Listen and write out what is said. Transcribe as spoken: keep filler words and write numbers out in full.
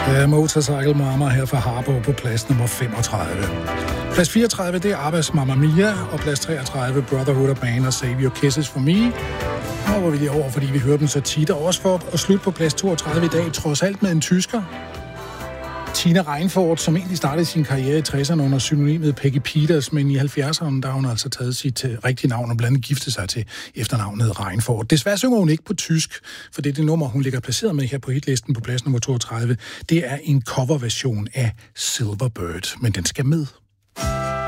Uh, Motorcycle Mama her fra Harbo på plads nummer femogtredive. Plads fireogtredive, det er Abbas Mamma Mia, og plads treogtredive, Brotherhood of Man og Save Your Kisses for Me. Nu var vi lige over, fordi vi hører dem så tit, og også for at slutte på plads toogtredive i dag, trods alt med en tysker. Tina Reinfort, som egentlig startede sin karriere i tresserne under synonymet Peggy Peters, men i halvfjerdserne, der har hun altså taget sit rigtige navn og blandt andet giftet sig til efternavnet Reinfort. Desværre synger hun ikke på tysk, for det er det nummer, hun ligger placeret med her på hitlisten på plads nummer toogtredive. Det er en coverversion af Silver Bird, men den skal med.